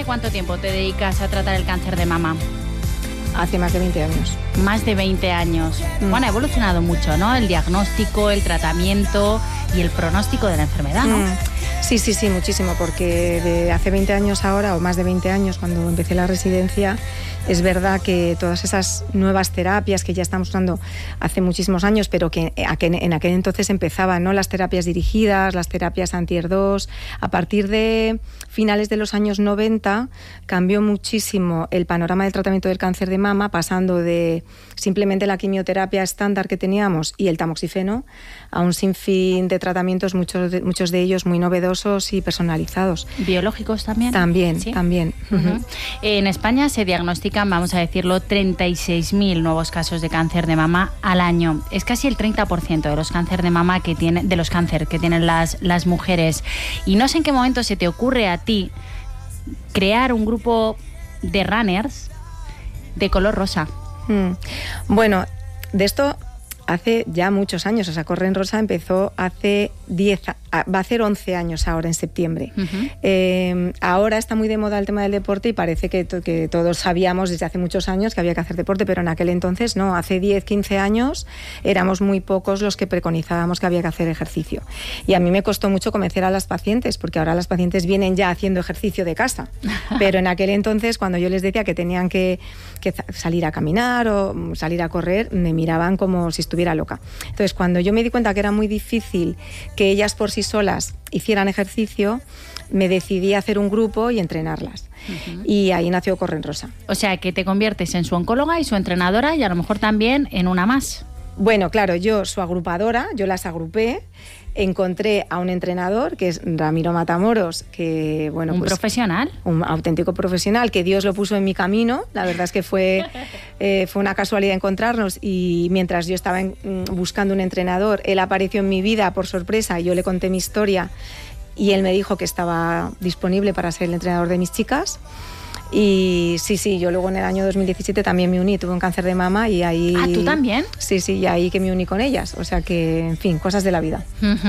hace cuánto tiempo te dedicas a tratar el cáncer de mama? Hace más de 20 años. Más de 20 años. Bueno, ha evolucionado mucho, ¿no? El diagnóstico, el tratamiento y el pronóstico de la enfermedad, ¿no? Sí, muchísimo, porque de hace 20 años ahora, o más de 20 años, cuando empecé la residencia, es verdad que todas esas nuevas terapias que ya estamos usando hace muchísimos años, pero que en aquel entonces empezaban, ¿no? Las terapias dirigidas, las terapias anti-HER2. A partir de finales de los años 90 cambió muchísimo el panorama del tratamiento del cáncer de mama, pasando de simplemente la quimioterapia estándar que teníamos y el tamoxifeno a un sinfín de tratamientos, muchos de ellos muy novedosos y personalizados. ¿Biológicos también? También, ¿sí? También. En España se diagnostican, vamos a decirlo, 36.000 nuevos casos de cáncer de mama al año. Es casi el 30% de los cáncer de mama que tienen las mujeres. Y no sé en qué momento se te ocurre a ti crear un grupo de runners de color rosa. Bueno, de esto hace ya muchos años. O sea, Corre en Rosa empezó hace va a hacer 11 años ahora en septiembre. Ahora está muy de moda el tema del deporte y parece que todos sabíamos desde hace muchos años que había que hacer deporte, pero en aquel entonces no. Hace 10, 15 años éramos muy pocos los que preconizábamos que había que hacer ejercicio. Y a mí me costó mucho convencer a las pacientes, porque ahora las pacientes vienen ya haciendo ejercicio de casa. Pero en aquel entonces, cuando yo les decía que tenían que salir a caminar o salir a correr, me miraban como si estuviera loca. Entonces, cuando yo me di cuenta que era muy difícil que ellas por sí solas hicieran ejercicio, me decidí a hacer un grupo y entrenarlas. Y ahí nació Corre en Rosa. O sea, que te conviertes en su oncóloga y su entrenadora y a lo mejor también en una más. Bueno, claro, yo su agrupadora, yo las agrupé. Encontré a un entrenador, que es Ramiro Matamoros, que bueno, un profesional. Un auténtico profesional, que Dios lo puso en mi camino. La verdad es que fue una casualidad encontrarnos, y mientras yo estaba buscando un entrenador, él apareció en mi vida por sorpresa y yo le conté mi historia y él me dijo que estaba disponible para ser el entrenador de mis chicas. Y sí, yo luego en el año 2017 también me uní, tuve un cáncer de mama y ahí... ¿Ah, tú también? Sí, y ahí que me uní con ellas, o sea que, en fin, cosas de la vida.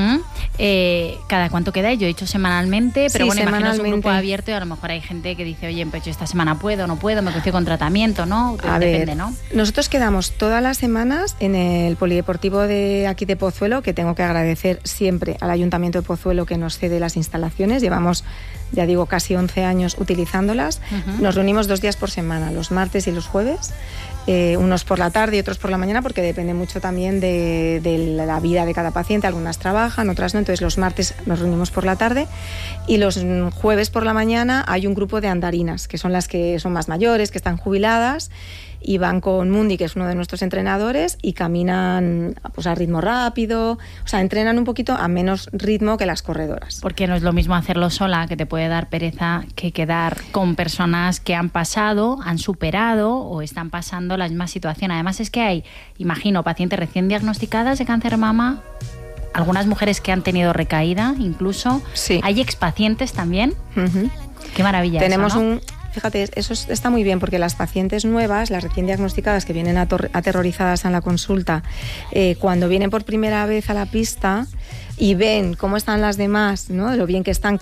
¿Cada cuánto quedáis? Yo he dicho semanalmente, pero sí, bueno, imagino es un grupo semanalmente. abierto y a lo mejor hay gente que dice, oye, pues yo esta semana puedo, no puedo, me coincido con tratamiento, ¿no? Depende, ¿no? Nosotros quedamos todas las semanas en el polideportivo de aquí de Pozuelo, que tengo que agradecer siempre al Ayuntamiento de Pozuelo que nos cede las instalaciones. Llevamos, ya digo, casi 11 años utilizándolas. Nos reunimos 2 días por semana, los martes y los jueves, unos por la tarde y otros por la mañana, porque depende mucho también de la vida de cada paciente. Algunas trabajan, otras no, entonces los martes nos reunimos por la tarde y los jueves por la mañana hay un grupo de andarinas, que son las que son más mayores, que están jubiladas, y van con Mundi, que es uno de nuestros entrenadores, y caminan pues a ritmo rápido, o sea, entrenan un poquito a menos ritmo que las corredoras. Porque no es lo mismo hacerlo sola, que te puede dar pereza, que quedar con personas que han pasado, han superado o están pasando la misma situación. Además es que hay, imagino, pacientes recién diagnosticadas de cáncer de mama, algunas mujeres que han tenido recaída incluso. Sí. Hay expacientes también. Qué maravilla. Tenemos eso, ¿no? Fíjate, eso está muy bien, porque las pacientes nuevas, las recién diagnosticadas que vienen aterrorizadas a la consulta, cuando vienen por primera vez a la pista y ven cómo están las demás, ¿no? Lo bien que están,